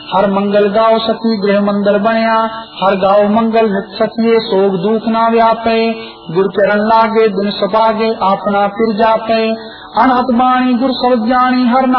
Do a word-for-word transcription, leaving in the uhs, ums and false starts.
हर मंगल गाओ सखी गृह मंदिर बनया, हर गाओ मंगल नित सखिए सोग दुख ना व्यापे। गुर चरण लागे दिन सपागे अपना फिर जापे, अनहत बाणी गुर सब ज्ञानी हर